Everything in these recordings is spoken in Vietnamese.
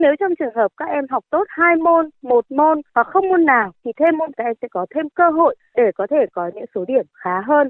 Nếu trong trường hợp các em học tốt 2 môn, 1 môn hoặc không môn nào thì thêm môn các em sẽ có thêm cơ hội để có thể có những số điểm khá hơn.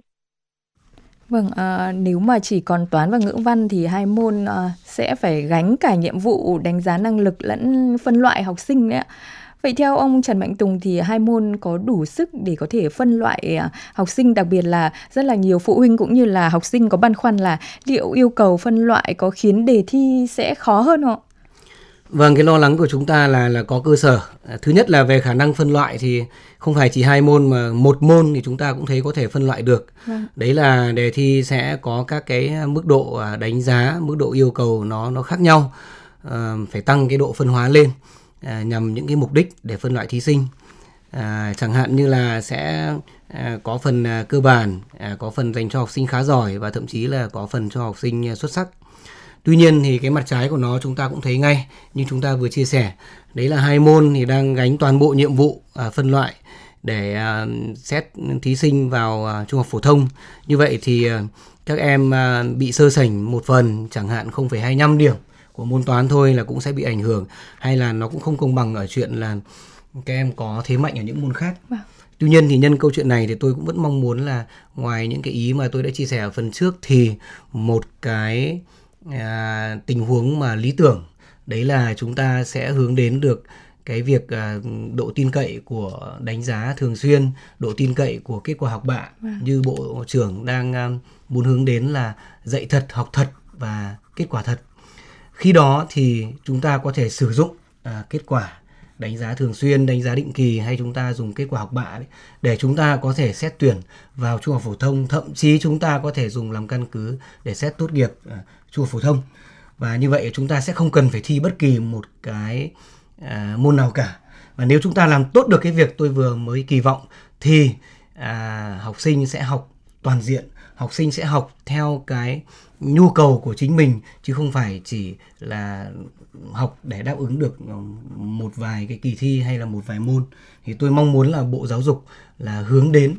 Vâng, nếu mà chỉ còn toán và ngữ văn thì hai môn sẽ phải gánh cả nhiệm vụ đánh giá năng lực lẫn phân loại học sinh đấy ạ. Vậy theo ông Trần Mạnh Tùng thì hai môn có đủ sức để có thể phân loại học sinh, đặc biệt là rất là nhiều phụ huynh cũng như là học sinh có băn khoăn là liệu yêu cầu phân loại có khiến đề thi sẽ khó hơn không? Vâng, cái lo lắng của chúng ta là có cơ sở. Thứ nhất là về khả năng phân loại thì không phải chỉ 2 môn mà 1 môn thì chúng ta cũng thấy có thể phân loại được. Đấy là đề thi sẽ có các cái mức độ đánh giá, mức độ yêu cầu nó khác nhau. Phải tăng cái độ phân hóa lên nhằm những cái mục đích để phân loại thí sinh. Chẳng hạn như là sẽ có phần cơ bản, có phần dành cho học sinh khá giỏi và thậm chí là có phần cho học sinh xuất sắc. Tuy nhiên thì cái mặt trái của nó chúng ta cũng thấy ngay, như chúng ta vừa chia sẻ, đấy là 2 môn thì đang gánh toàn bộ nhiệm vụ phân loại để xét thí sinh vào trung học phổ thông. Như vậy thì các em bị sơ sảnh một phần, chẳng hạn 0,25 điểm của môn toán thôi là cũng sẽ bị ảnh hưởng, hay là nó cũng không công bằng ở chuyện là các em có thế mạnh ở những môn khác. Tuy nhiên thì nhân câu chuyện này thì tôi cũng vẫn mong muốn là ngoài những cái ý mà tôi đã chia sẻ ở phần trước thì một cái tình huống mà lý tưởng đấy là chúng ta sẽ hướng đến được cái việc độ tin cậy của đánh giá thường xuyên, độ tin cậy của kết quả học bạ như Bộ trưởng đang muốn hướng đến là dạy thật, học thật và kết quả thật. Khi đó thì chúng ta có thể sử dụng kết quả đánh giá thường xuyên, đánh giá định kỳ, hay chúng ta dùng kết quả học bạ để chúng ta có thể xét tuyển vào trung học phổ thông, thậm chí chúng ta có thể dùng làm căn cứ để xét tốt nghiệp trung học phổ thông. Và như vậy chúng ta sẽ không cần phải thi bất kỳ một cái môn nào cả. Và nếu chúng ta làm tốt được cái việc tôi vừa mới kỳ vọng thì học sinh sẽ học toàn diện, học sinh sẽ học theo cái nhu cầu của chính mình, chứ không phải chỉ là học để đáp ứng được một vài cái kỳ thi hay là một vài môn. Thì tôi mong muốn là Bộ Giáo dục là hướng đến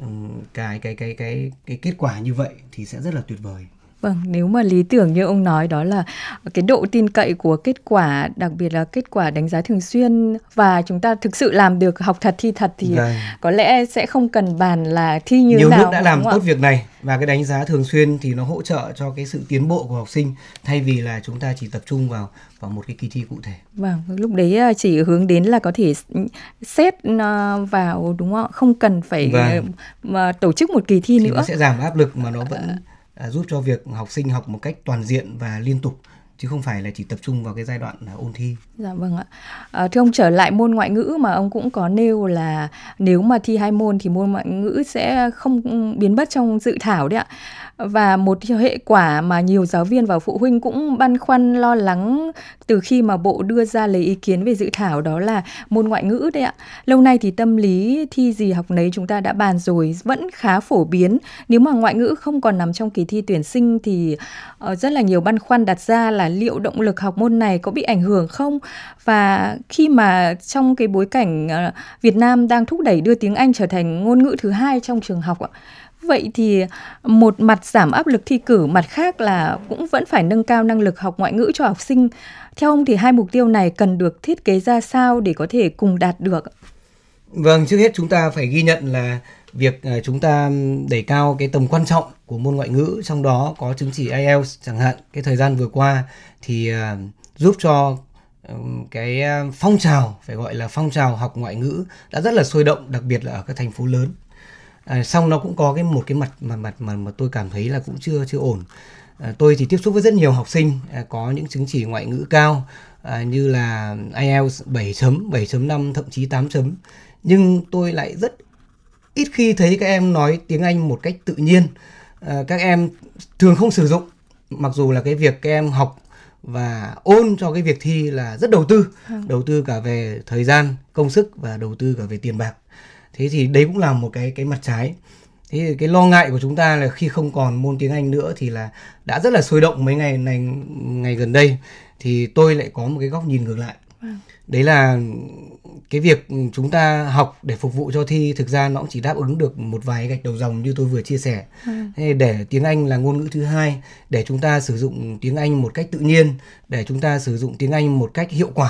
cái kết quả như vậy thì sẽ rất là tuyệt vời. Vâng, nếu mà lý tưởng như ông nói đó là cái độ tin cậy của kết quả, đặc biệt là kết quả đánh giá thường xuyên, và chúng ta thực sự làm được học thật thi thật thì có lẽ sẽ không cần bàn là thi như nhiều nào. Nhiều nước đã làm tốt việc này, và cái đánh giá thường xuyên thì nó hỗ trợ cho cái sự tiến bộ của học sinh thay vì là chúng ta chỉ tập trung vào một cái kỳ thi cụ thể. Vâng, lúc đấy chỉ hướng đến là có thể xét vào, đúng không? Không cần phải mà tổ chức một kỳ thi thì nữa. Nó sẽ giảm áp lực mà nó vẫn giúp cho việc học sinh học một cách toàn diện và liên tục, chứ không phải là chỉ tập trung vào cái giai đoạn ôn thi. Dạ vâng ạ. Thưa ông, trở lại môn ngoại ngữ mà ông cũng có nêu là nếu mà thi 2 môn thì môn ngoại ngữ sẽ không biến mất trong dự thảo đấy ạ. Và một hệ quả mà nhiều giáo viên và phụ huynh cũng băn khoăn lo lắng từ khi mà Bộ đưa ra lấy ý kiến về dự thảo đó là môn ngoại ngữ đấy ạ. Lâu nay thì tâm lý thi gì học nấy chúng ta đã bàn rồi, vẫn khá phổ biến. Nếu mà ngoại ngữ không còn nằm trong kỳ thi tuyển sinh thì rất là nhiều băn khoăn đặt ra là liệu động lực học môn này có bị ảnh hưởng không? Và khi mà trong cái bối cảnh Việt Nam đang thúc đẩy đưa tiếng Anh trở thành ngôn ngữ thứ 2 trong trường học ạ. Vậy thì một mặt giảm áp lực thi cử, mặt khác là cũng vẫn phải nâng cao năng lực học ngoại ngữ cho học sinh. Theo ông thì hai mục tiêu này cần được thiết kế ra sao để có thể cùng đạt được? Vâng, trước hết chúng ta phải ghi nhận là việc chúng ta đẩy cao cái tầm quan trọng của môn ngoại ngữ, trong đó có chứng chỉ IELTS chẳng hạn. Cái thời gian vừa qua thì giúp cho cái phong trào, phải gọi là phong trào học ngoại ngữ đã rất là sôi động, đặc biệt là ở các thành phố lớn. Xong nó cũng có một cái mặt mà tôi cảm thấy là cũng chưa ổn. Tôi thì tiếp xúc với rất nhiều học sinh có những chứng chỉ ngoại ngữ cao như là IELTS 7 chấm, 7.5, thậm chí 8 chấm. Nhưng tôi lại rất ít khi thấy các em nói tiếng Anh một cách tự nhiên. Các em thường không sử dụng, mặc dù là cái việc các em học và ôn cho cái việc thi là rất đầu tư cả về thời gian, công sức và đầu tư cả về tiền bạc. Thế thì đấy cũng là một cái mặt trái. Thế thì cái lo ngại của chúng ta là khi không còn môn tiếng Anh nữa thì là đã rất là sôi động mấy ngày gần đây, thì tôi lại có một cái góc nhìn ngược lại. Đấy là cái việc chúng ta học để phục vụ cho thi, thực ra nó cũng chỉ đáp ứng được một vài gạch đầu dòng như tôi vừa chia sẻ. Để tiếng Anh là ngôn ngữ thứ hai, để chúng ta sử dụng tiếng Anh một cách tự nhiên, để chúng ta sử dụng tiếng Anh một cách hiệu quả